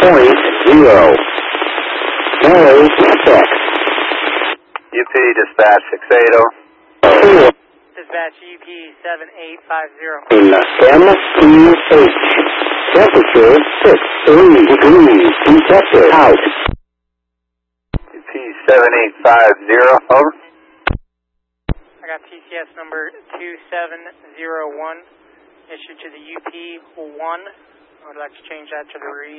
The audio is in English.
Mary, check. UP dispatch 680. Dispatch UP 7850. MPH. Temperature 63 degrees. Detector out. UP 7850, over. I got TCS number 2701 issued to the UP 1. I would like to change that to the read.